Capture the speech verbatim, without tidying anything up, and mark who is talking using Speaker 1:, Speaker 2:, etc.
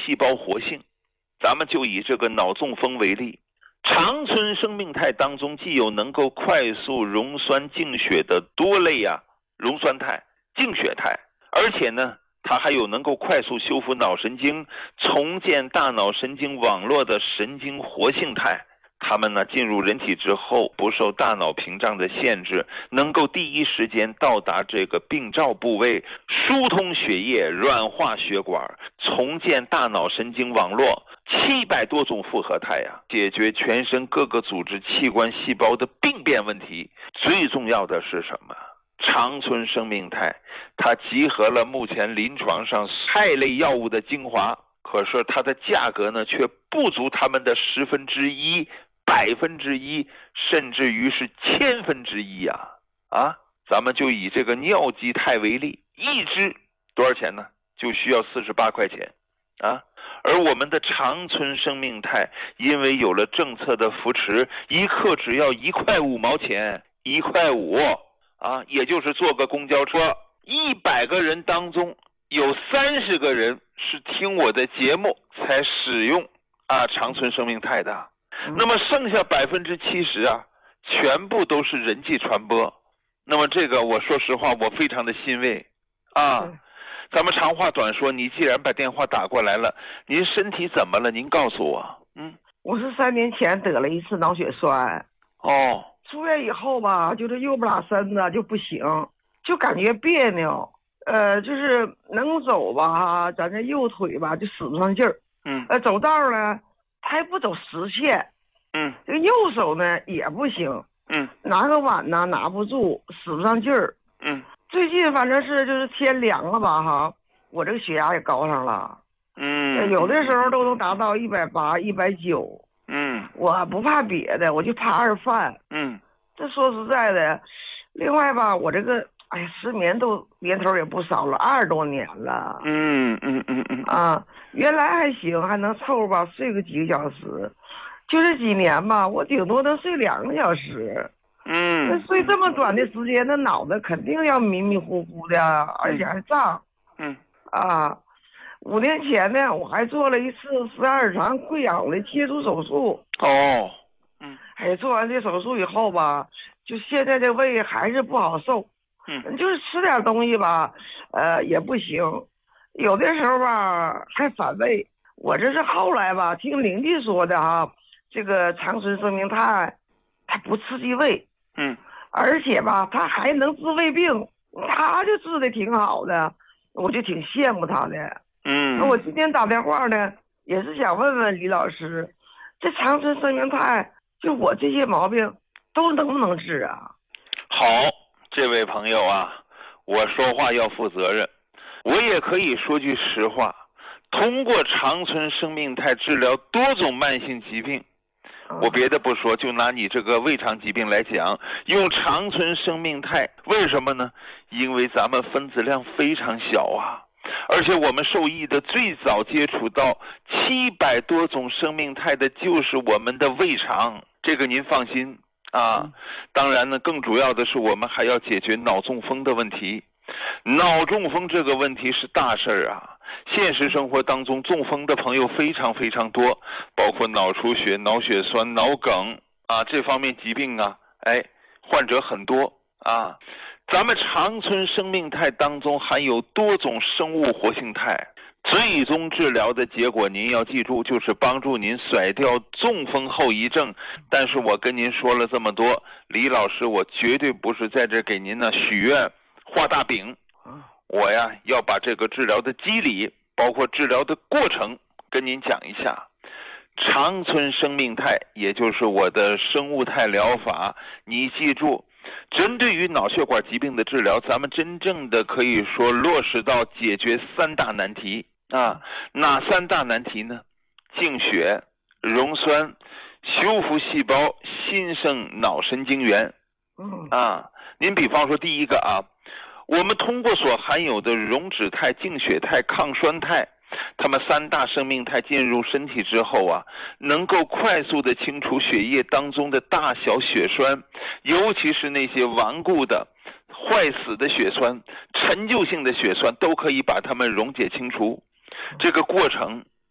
Speaker 1: 细胞活性。咱们就以这个脑中风为例，长春生命肽当中既有能够快速溶栓净血的多类啊溶栓肽、净血肽，而且呢它还有能够快速修复脑神经、重建大脑神经网络的神经活性肽。它们呢进入人体之后，不受大脑屏障的限制，能够第一时间到达这个病灶部位，疏通血液、软化血管，重建大脑神经网络。七百多种复合肽呀、啊，解决全身各个组织器官细胞的病变问题。最重要的是什么？长春生命肽，它集合了目前临床上肽类药物的精华，可是它的价格呢却不足它们的十分之一、百分之一，甚至于是千分之一呀！啊，咱们就以这个尿基肽为例，一支多少钱呢？就需要四十八块钱啊。而我们的长春生命肽，因为有了政策的扶持，一克只要一块五毛钱，一块五啊，也就是坐个公交车，一百个人当中有三十个人是听我的节目才使用啊长春生命肽的，那么剩下百分之七十啊，全部都是人际传播。那么这个我说实话，我非常的欣慰啊。咱们长话短说，你既然把电话打过来了，您身体怎么了？您告诉我。嗯，
Speaker 2: 我是三年前得了一次脑血栓。
Speaker 1: 哦，
Speaker 2: 出院以后吧，就是右不拉身子就不行，就感觉别扭。呃，就是能走吧，咱这右腿吧就使不上劲儿。
Speaker 1: 嗯，
Speaker 2: 呃，走道呢，它还不走实线。
Speaker 1: 嗯，
Speaker 2: 这个右手呢也不行。
Speaker 1: 嗯，
Speaker 2: 拿个碗呢拿不住，使不上劲儿。
Speaker 1: 嗯。
Speaker 2: 最近反正是就是天凉了吧哈，我这个血压也高上了，
Speaker 1: 嗯，
Speaker 2: 有的时候都能达到一百八、一百九。
Speaker 1: 嗯，
Speaker 2: 我不怕别的，我就怕二饭。
Speaker 1: 嗯，
Speaker 2: 这说实在的，另外吧，我这个哎呀，失眠都年头也不少了，二十多年了。
Speaker 1: 嗯嗯嗯嗯
Speaker 2: 啊，原来还行，还能凑合吧，睡个几个小时，就这几年吧，我顶多能睡两个小时。
Speaker 1: 嗯，
Speaker 2: 那睡这么短的时间，那脑子肯定要迷迷糊糊的，而且还胀。
Speaker 1: 嗯
Speaker 2: 啊，五年前呢，我还做了一次十二肠溃疡的切除手术。
Speaker 1: 哦，嗯，
Speaker 2: 哎，做完这手术以后吧，就现在这胃还是不好受。
Speaker 1: 嗯，
Speaker 2: 就是吃点东西吧，呃，也不行，有的时候吧还反胃。我这是后来吧听邻居说的哈，这个长春生命肽，它不刺激胃。
Speaker 1: 嗯，
Speaker 2: 而且吧，他还能治胃病，他就治的挺好的，我就挺羡慕他的。
Speaker 1: 嗯，
Speaker 2: 那我今天打电话呢，也是想问问李老师，这长春生命肽，就我这些毛病都能不能治啊？
Speaker 1: 好，这位朋友啊，我说话要负责任，我也可以说句实话，通过长春生命肽治疗多种慢性疾病。我别的不说，就拿你这个胃肠疾病来讲，用长春生命肽，为什么呢？因为咱们分子量非常小啊，而且我们受益的最早接触到七百多种生命肽的就是我们的胃肠，这个您放心啊。当然呢，更主要的是我们还要解决脑中风的问题。脑中风这个问题是大事儿啊，现实生活当中中风的朋友非常非常多，包括脑出血、脑血栓、脑梗啊这方面疾病啊，哎，患者很多啊。咱们长春生命肽当中含有多种生物活性肽，最终治疗的结果您要记住，就是帮助您甩掉中风后遗症。但是我跟您说了这么多，李老师我绝对不是在这给您呢许愿画大饼，我呀要把这个治疗的机理包括治疗的过程跟您讲一下。长春生命肽也就是我的生物肽疗法，你记住，针对于脑血管疾病的治疗，咱们真正的可以说落实到解决三大难题啊。哪三大难题呢？净血、溶栓、修复细胞、新生脑神经元啊。您比方说第一个啊，我们通过所含有的溶脂肽、净血肽、抗栓肽，它们三大生命肽进入身体之后啊，能够快速的清除血液当中的大小血栓，尤其是那些顽固的、坏死的血栓、陈旧性的血栓，都可以把它们溶解清除。这个过程